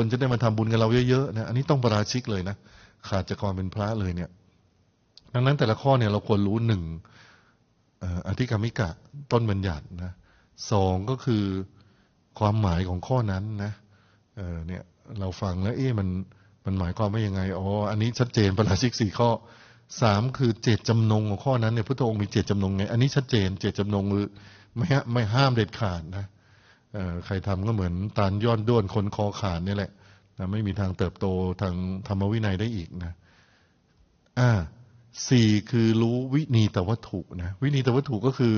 จะได้มาทำบุญกับเราเยอะๆนะอันนี้ต้องปราชิกเลยนะขาดจากความเป็นพระเลยเนี่ยดังนั้นแต่ละข้อเนี่ยเราควรรู้หนึ่งอธิกรรมิกะต้นบัญญัตินะสองก็คือความหมายของข้อนั้นนะเนี่ยเราฟังแล้วมันหมายความว่ายังไงอ๋ออันนี้ชัดเจนปราชิก4ข้อสามคือเจตจำนงของข้อนั้นเนี่ยพระองค์มีเจตจำนงไงอันนี้ชัดเจนเจตจำนงคือไม่ห้ามเด็ดขาดนะใครทำก็เหมือนตาลย้อนด้วนคนคอขาดนี่แหละนะไม่มีทางเติบโตทางธรรมวินัยได้อีกนะสี่คือรู้วินีตวัตถุนะวินีตวัตถุก็คือ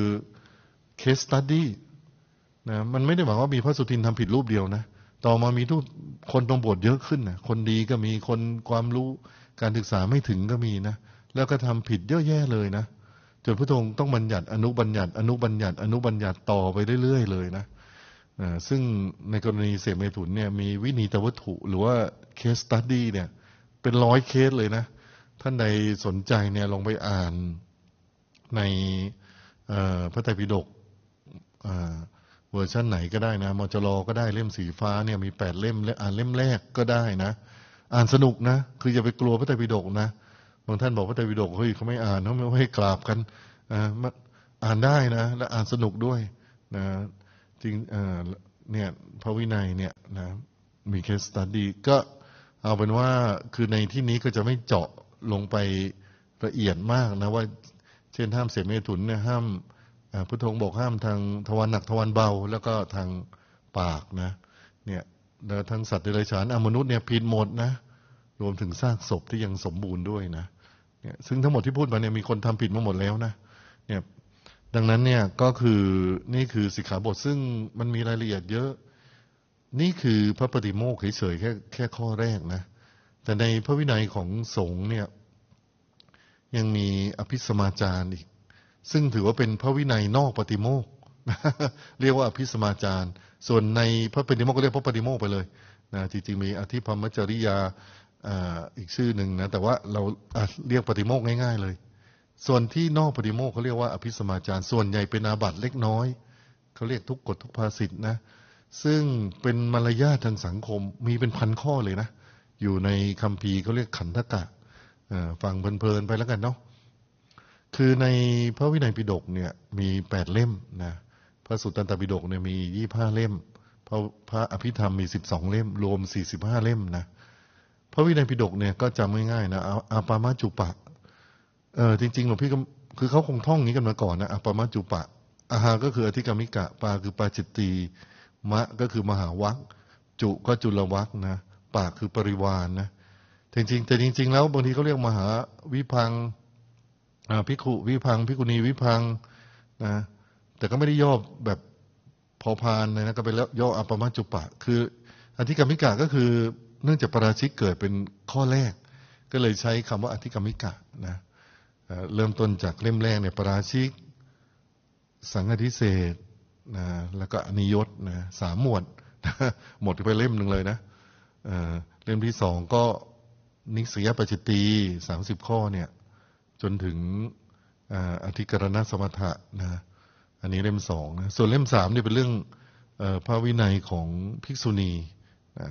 case study นะมันไม่ได้หมายว่ามีพระสุทินทำผิดรูปเดียวนะต่อมามีทุกคนต้องบวชเยอะขึ้นนะคนดีก็มีคนความรู้การศึกษาไม่ถึงก็มีนะแล้วก็ทำผิดเยอะแยะเลยนะจนพระองค์ต้องบัญญัติอนุบัญญัติอนุบัญญัติอนุบัญญัติต่อไปเรื่อยๆเลยนะซึ่งในกรณีเสพเมถุนเนี่ยมีวินีตวัตถุหรือว่า case study เนี่ยเป็น100เคสเลยนะท่านใดสนใจเนี่ยลองไปอ่านในพระไตรปิฎกเวอร์ชันไหนก็ได้นะมจรก็ได้เล่มสีฟ้าเนี่ยมี8เล่มและอ่านเล่มแรกก็ได้นะอ่านสนุกนะคืออย่าไปกลัวพระไตรปิฎกนะบางท่านบอกพระไตรปิฎกเฮ้ยเขาไม่อ่านเขาไม่ให้กราบกันอ่านได้นะและอ่านสนุกด้วยนะจริงเนี่ยพระวินัยเนี่ยนะมี case study ก็เอาเป็นว่าคือในที่นี้ก็จะไม่เจาะลงไปละเอียดมากนะว่าเช่นห้ามเสพเมถุนเนี่ยห้ามพุทธองค์บอกห้ามทางทวารหนักทวารเบาแล้วก็ทางปากนะเนี่ยแล้วทั้งสัตว์เดรัจฉานมนุษย์เนี่ยผิดหมดนะรวมถึงซากศพที่ยังสมบูรณ์ด้วยนะเนี่ยซึ่งทั้งหมดที่พูดมาเนี่ยมีคนทำผิดมาหมดแล้วนะเนี่ยดังนั้นเนี่ยก็คือนี่คือสิกขาบทซึ่งมันมีรายละเอียดเยอะนี่คือพระปฏิโมกข์เฉยๆแค่ข้อแรกนะแต่ในพระวินัยของสงฆ์เนี่ยยังมีอภิสมาจารอีกซึ่งถือว่าเป็นพระวินัยนอกปฏิโมกข์เรียกว่าอภิสมาจารส่วนในพระปฏิโมกข์ก็เรียกพระปฏิโมกข์ไปเลยนะจริงๆมีอธิพรหมจริยาอีกชื่อหนึ่งนะแต่ว่าเราเรียกปฏิโมกข์ง่ายๆเลยส่วนที่นอกปฏิโมกข์เขาเรียกว่าอภิสมาจารส่วนใหญ่เป็นอาบัติเล็กน้อยเขาเรียกทุกกฎทุกภาษิตนะซึ่งเป็นมารยาททางสังคมมีเป็นพันข้อเลยนะอยู่ในคัมภีร์เขาเรียกขันธกะฟังเพลินๆไปแล้วกันเนาะคือในพระวินัยปิฎกเนี่ยมี8เล่มนะพระสุตตันตปิฎกเนี่ยมี25เล่มพระอภิธรรมมี12เล่มรวม45เล่มนะพระวินัยปิฎกเนี่ยก็จำง่ายๆนะอาปามาจุปะจริงๆหลวงพี่ก็คือเขาคงท่องนี้กันมาก่อนนะอาปามาจุปะอาหาก็คืออธิกรรมิกะปาคือปาจิตตีมะก็คือมหาวรรคจุก็จุลวรรคนะปากคือปริวารนะจริงๆแล้วบางทีเขาเรียกมหาวิพังภิกขุวิพังภิกขุณีวิพังนะแต่ก็ไม่ได้ย่อแบบพอพานเลยนะก็ไปแล้วย่ออัปปมาจุปะคืออธิกรรมิกะก็คือเนื่องจากปราชิกเกิดเป็นข้อแรกก็เลยใช้คำว่าอธิกรรมิกะนะเริ่มต้นจากเล่มแรกเนี่ยปราชิกสังฆทิเศษนะแล้วก็อนิยตนะ3หมวดหมดไปเล่มหนึ่งเลยนะเล่มที่2ก็นิสยปัจจิตี30ข้อเนี่ยจนถึงอธิกรณสมถะนะอันนี้เล่ม2นะส่วนเล่ม3เนี่ยเป็นเรื่องพระวินัยของภิกษุณีนะ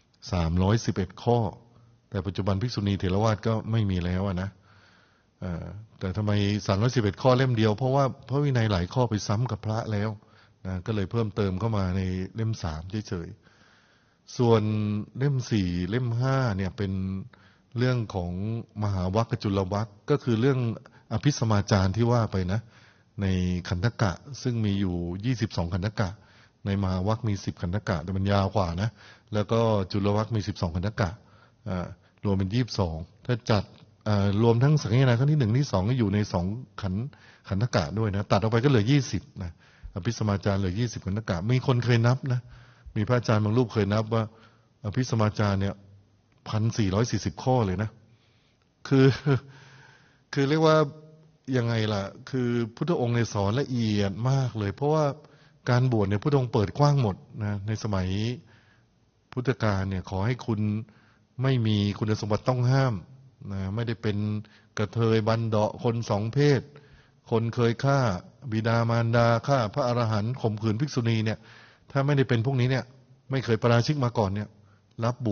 311ข้อแต่ปัจจุบันภิกษุณีเถรวาทก็ไม่มีแล้วนะแต่ทำไม311ข้อเล่มเดียวเพราะว่าพระวินัยหลายข้อไปซ้ำกับพระแล้วนะก็เลยเพิ่มเติมเข้ามาในเล่ม3เฉยๆส่วนเล่ม4เล่ม5เนี่ยเป็นเรื่องของมหาวรรคจุลวรรคก็คือเรื่องอภิสมาจารที่ว่าไปนะในขันธกะซึ่งมีอยู่22ขันธกะในมหาวรรคมี10ขันธกะแต่มันยาวกว่านะแล้วก็จุลวรรคมี12ขันธกะรวมเป็น22ถ้าจัดรวมทั้งสังฆนาครั้งที่1ที่2ก็อยู่ใน2ขันธกะด้วยนะตัดออกไปก็เหลือ20นะอภิสมาจารเหลือ20ขันธกะมีคนเคยนับนะมีพระอาจารย์บางรูปเคยนับว่าอภิสมาจารเนี่ย1,440ข้อเลยนะคือเรียกว่ายังไงล่ะคือพุทธองค์ในสอนละเอียดมากเลยเพราะว่าการบวชเนี่ยพุทธองค์เปิดกว้างหมดนะในสมัยพุทธกาลเนี่ยขอให้คุณไม่มีคุณสมบัติต้องห้ามนะไม่ได้เป็นกระเทยบันเดาะคน2เพศคนเคยฆ่าบิดามารดาฆ่าพระอรหันต์ข่มขืนภิกษุณีเนี่ยถ้าไม่ได้เป็นพวกนี้เนี่ยไม่เคยปราชิกมาก่อนเนี่ยรับบวช